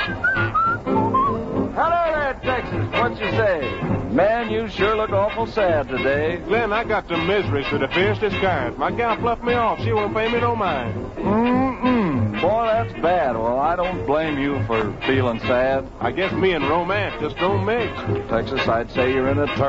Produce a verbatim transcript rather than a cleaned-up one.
Hello there, Texas. What you say? Man, you sure look awful sad today. Glenn, I got the miseries to the fiercest kind. My gal fluffed me off. She won't pay me no mind. Mm-mm. Boy, that's bad. Well, I don't blame you for feeling sad. I guess me and romance just don't mix. Texas, I'd say you're in a